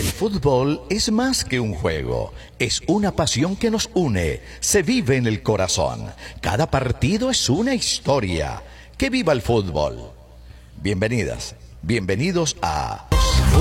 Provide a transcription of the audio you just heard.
El fútbol es más que un juego, es una pasión que nos une, se vive en el corazón. Cada partido es una historia. ¡Que viva el fútbol! Bienvenidas, bienvenidos a